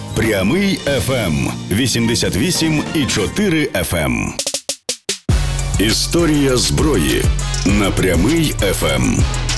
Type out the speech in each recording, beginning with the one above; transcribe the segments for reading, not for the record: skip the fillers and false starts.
Прямий ФМ 88,4 FM. Історія зброї на Прямий ФМ.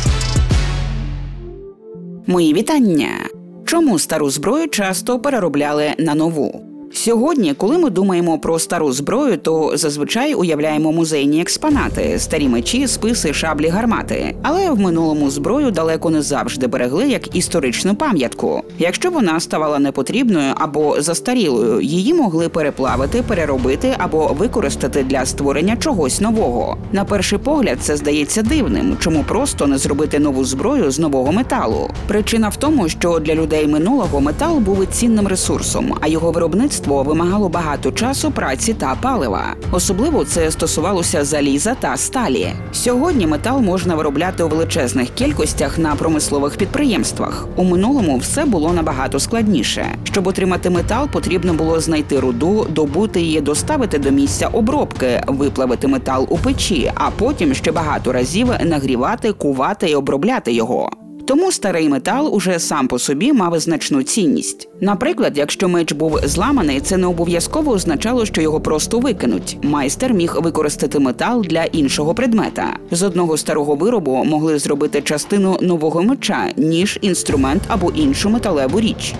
Мої вітання! Чому стару зброю часто переробляли на нову? Сьогодні, коли ми думаємо про стару зброю, то зазвичай уявляємо музейні експонати – старі мечі, списи, шаблі, гармати. Але в минулому зброю далеко не завжди берегли як історичну пам'ятку. Якщо вона ставала непотрібною або застарілою, її могли переплавити, переробити або використати для створення чогось нового. На перший погляд це здається дивним, чому просто не зробити нову зброю з нового металу. Причина в тому, що для людей минулого метал був цінним ресурсом, а його виробництво вимагало багато часу, праці та палива. Особливо це стосувалося заліза та сталі. Сьогодні метал можна виробляти у величезних кількостях на промислових підприємствах. У минулому все було набагато складніше. Щоб отримати метал, потрібно було знайти руду, добути її, доставити до місця обробки, виплавити метал у печі, а потім ще багато разів нагрівати, кувати і обробляти його. Тому старий метал уже сам по собі мав значну цінність. Наприклад, якщо меч був зламаний, це не обов'язково означало, що його просто викинуть. Майстер міг використати метал для іншого предмета. З одного старого виробу могли зробити частину нового меча, ніж, інструмент або іншу металеву річ.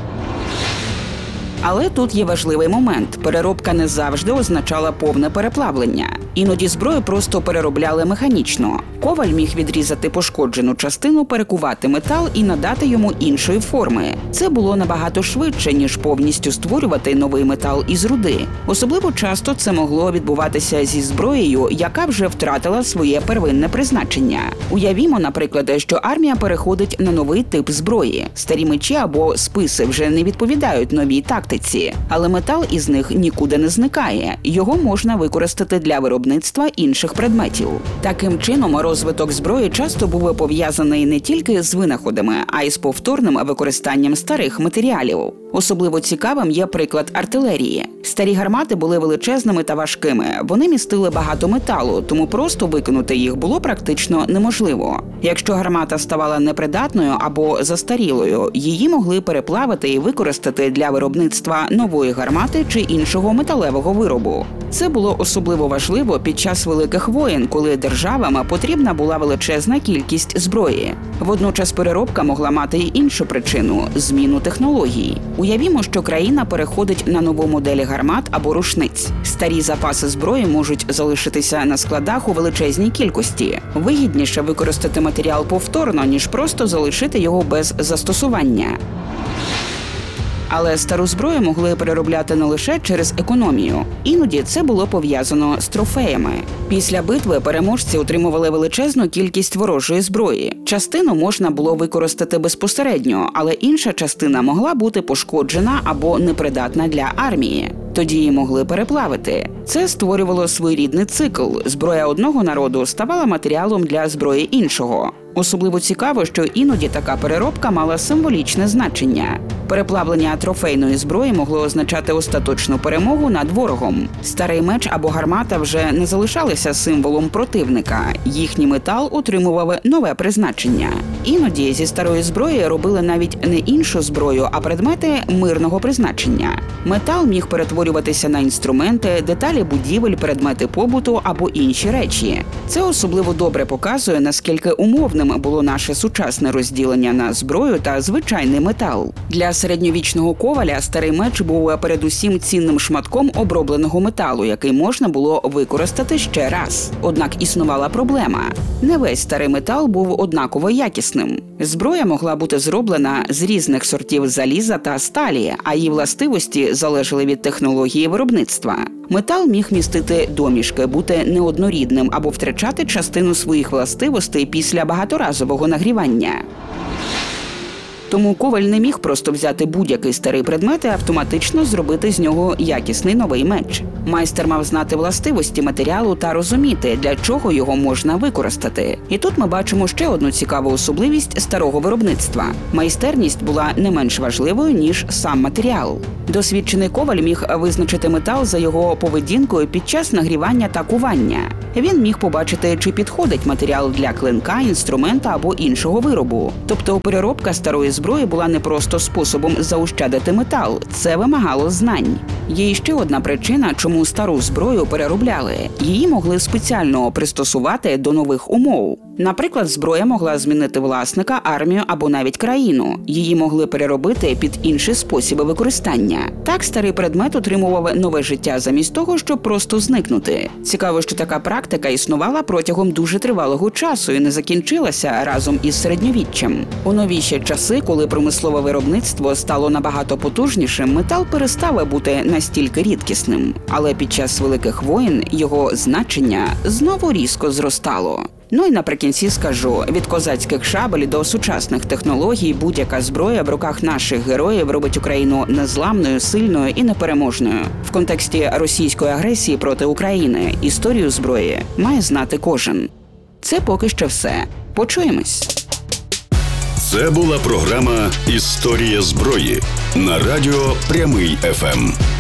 Але тут є важливий момент. Переробка не завжди означала повне переплавлення. Іноді зброю просто переробляли механічно. Коваль міг відрізати пошкоджену частину, перекувати метал і надати йому іншої форми. Це було набагато швидше, ніж повністю створювати новий метал із руди. Особливо часто це могло відбуватися зі зброєю, яка вже втратила своє первинне призначення. Уявімо, наприклад, що армія переходить на новий тип зброї. Старі мечі або списи вже не відповідають новій тактиці, але метал із них нікуди не зникає. Його можна використати для виробництва інших предметів. Таким чином, розвиток зброї часто був пов'язаний не тільки з винаходами, а й з повторним використанням старих матеріалів. Особливо цікавим є приклад артилерії. Старі гармати були величезними та важкими. Вони містили багато металу, тому просто викинути їх було практично неможливо. Якщо гармата ставала непридатною або застарілою, її могли переплавити і використати для виробництва нової гармати чи іншого металевого виробу. Це було особливо важливо під час великих воєн, коли державам потрібна була величезна кількість зброї. Водночас переробка могла мати й іншу причину – зміну технологій. Уявімо, що країна переходить на нову модель гармат або рушниць. Старі запаси зброї можуть залишитися на складах у величезній кількості. Вигідніше використати матеріал повторно, ніж просто залишити його без застосування. Але стару зброю могли переробляти не лише через економію. Іноді це було пов'язано з трофеями. Після битви переможці отримували величезну кількість ворожої зброї. Частину можна було використати безпосередньо, але інша частина могла бути пошкоджена або непридатна для армії. Тоді її могли переплавити. Це створювало своєрідний цикл. Зброя одного народу ставала матеріалом для зброї іншого. Особливо цікаво, що іноді така переробка мала символічне значення. Переплавлення трофейної зброї могло означати остаточну перемогу над ворогом. Старий меч або гармата вже не залишалися символом противника. Їхній метал отримував нове призначення. Іноді зі старої зброї робили навіть не іншу зброю, а предмети мирного призначення. Метал міг перетворюватися на інструменти, деталі будівель, предмети побуту або інші речі. Це особливо добре показує, наскільки умовним було наше сучасне розділення на зброю та звичайний метал. Для середньовічного коваля старий меч був передусім цінним шматком обробленого металу, який можна було використати ще раз. Однак існувала проблема. Не весь старий метал був однаково якісним. Зброя могла бути зроблена з різних сортів заліза та сталі, а її властивості залежали від технології виробництва. Метал міг містити домішки, бути неоднорідним або втрачати частину своїх властивостей після багаторазового нагрівання. Тому коваль не міг просто взяти будь-який старий предмет і автоматично зробити з нього якісний новий меч. Майстер мав знати властивості матеріалу та розуміти, для чого його можна використати. І тут ми бачимо ще одну цікаву особливість старого виробництва. Майстерність була не менш важливою, ніж сам матеріал. Досвідчений коваль міг визначити метал за його поведінкою під час нагрівання та кування. Він міг побачити, чи підходить матеріал для клинка, інструмента або іншого виробу. Тобто переробка старої зброї зброї була не просто способом заощадити метал, це вимагало знань. Є і ще одна причина, чому стару зброю переробляли. Її могли спеціально пристосувати до нових умов. Наприклад, зброя могла змінити власника, армію або навіть країну. Її могли переробити під інші способи використання. Так старий предмет отримував нове життя замість того, щоб просто зникнути. Цікаво, що така практика існувала протягом дуже тривалого часу і не закінчилася разом із середньовіччям. У новіші часи, коли промислове виробництво стало набагато потужнішим, метал перестав бути настільки рідкісним. Але під час Великих воєн його значення знову різко зростало. Ну і наприкінці скажу, від козацьких шабель до сучасних технологій будь-яка зброя в руках наших героїв робить Україну незламною, сильною і непереможною. В контексті російської агресії проти України історію зброї має знати кожен. Це поки що все. Почуємось. Це була програма «Історія зброї» на радіо «Прямий ФМ».